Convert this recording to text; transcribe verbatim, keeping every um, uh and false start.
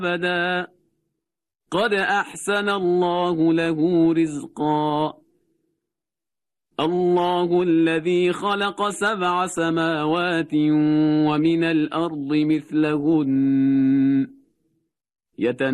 أبدا قد أحسن الله له رزقا الله الذي خلق سبع سماوات ومن الأرض مثلهن